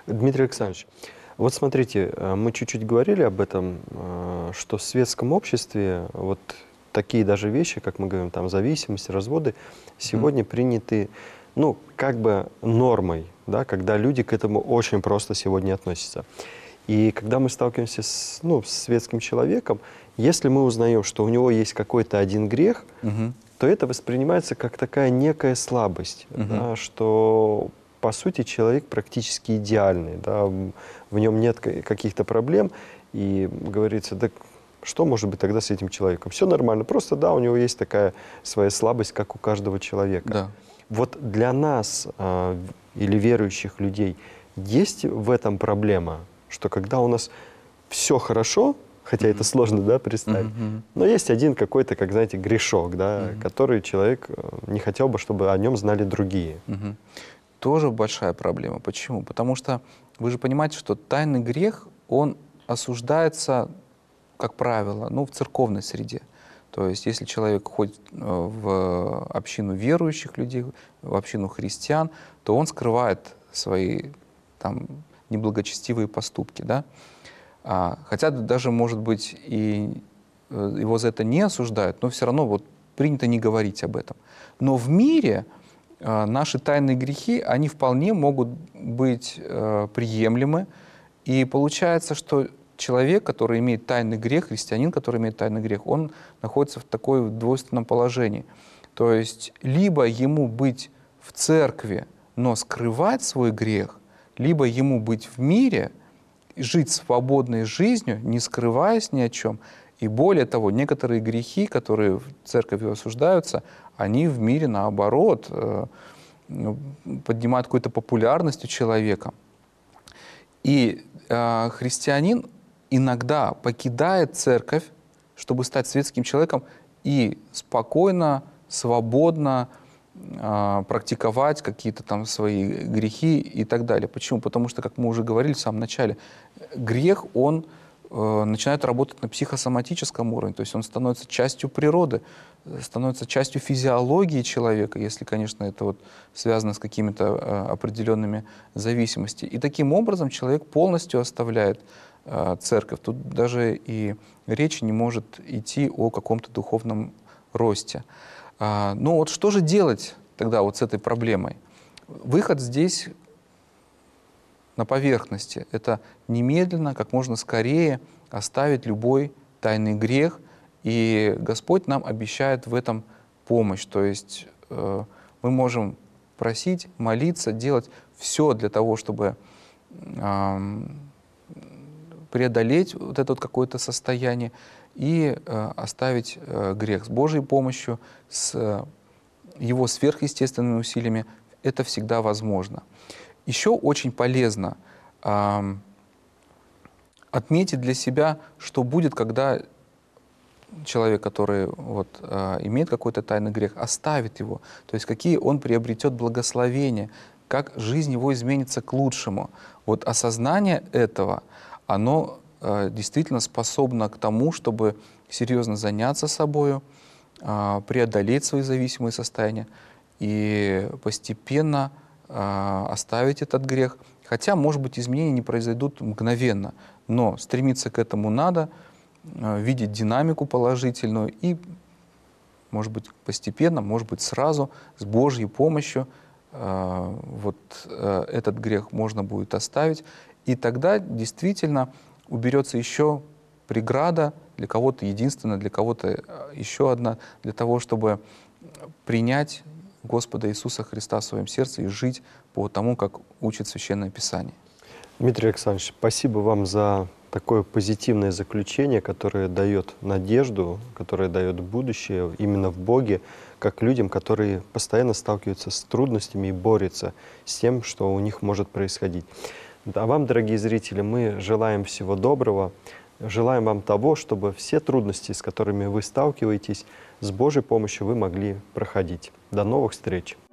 Дмитрий Александрович, вот смотрите, мы чуть-чуть говорили об этом, что в светском обществе вот такие даже вещи, как мы говорим, там зависимость, разводы, сегодня приняты, ну, как бы нормой, да, когда люди к этому очень просто сегодня относятся. И когда мы сталкиваемся с, ну, с светским человеком, если мы узнаем, что у него есть какой-то один грех, то это воспринимается как такая некая слабость, да, что, по сути, человек практически идеальный, да, в нем нет каких-то проблем, и говорится, да что может быть тогда с этим человеком? Все нормально, просто, да, у него есть такая своя слабость, как у каждого человека. Да. Вот для нас или верующих людей есть в этом проблема, что когда у нас все хорошо, хотя это сложно, да, представить, но есть один какой-то, как знаете, грешок, да, который человек не хотел бы, чтобы о нем знали другие. Тоже большая проблема. Почему? Потому что вы же понимаете, что тайный грех, он осуждается, как правило, ну, в церковной среде. То есть если человек ходит в общину верующих людей, в общину христиан, то он скрывает свои там неблагочестивые поступки, да? Хотя даже, может быть, и его за это не осуждают, но все равно вот принято не говорить об этом. Но в мире наши тайные грехи, они вполне могут быть приемлемы. И получается, что человек, который имеет тайный грех, христианин, который имеет тайный грех, он находится в такой двойственном положении. То есть либо ему быть в церкви, но скрывать свой грех, либо ему быть в мире, жить свободной жизнью, не скрываясь ни о чем. И более того, некоторые грехи, которые в церкви осуждаются, они в мире, наоборот, поднимают какую-то популярность у человека. И христианин иногда покидает церковь, чтобы стать светским человеком и спокойно, свободно практиковать какие-то там свои грехи и так далее. Почему? Потому что, как мы уже говорили в самом начале, грех, он начинает работать на психосоматическом уровне, то есть он становится частью природы, становится частью физиологии человека, если, конечно, это вот связано с какими-то определенными зависимостями. И таким образом человек полностью оставляет церковь. Тут даже и речи не может идти о каком-то духовном росте. Ну вот что же делать тогда вот с этой проблемой? Выход здесь на поверхности. Это немедленно, как можно скорее оставить любой тайный грех. И Господь нам обещает в этом помощь. То есть мы можем просить, молиться, делать все для того, чтобы преодолеть вот это вот какое-то состояние и оставить грех. С Божьей помощью, с Его сверхъестественными усилиями это всегда возможно. Еще очень полезно отметить для себя, что будет, когда человек, который вот, имеет какой-то тайный грех, оставит его. То есть какие он приобретет благословения, как жизнь его изменится к лучшему. Вот осознание этого, оно действительно способно к тому, чтобы серьезно заняться собой, преодолеть свои зависимые состояния и постепенно оставить этот грех. Хотя, может быть, изменения не произойдут мгновенно, но стремиться к этому надо, видеть динамику положительную и, может быть, постепенно, может быть, сразу, с Божьей помощью вот этот грех можно будет оставить. И тогда действительно уберется еще преграда, для кого-то единственная, для кого-то еще одна, для того, чтобы принять Господа Иисуса Христа в своем сердце и жить по тому, как учит Священное Писание. Дмитрий Александрович, спасибо вам за такое позитивное заключение, которое дает надежду, которое дает будущее именно в Боге, как людям, которые постоянно сталкиваются с трудностями и борются с тем, что у них может происходить. А вам, дорогие зрители, мы желаем всего доброго, желаем вам того, чтобы все трудности, с которыми вы сталкиваетесь, с Божьей помощью вы могли проходить. До новых встреч!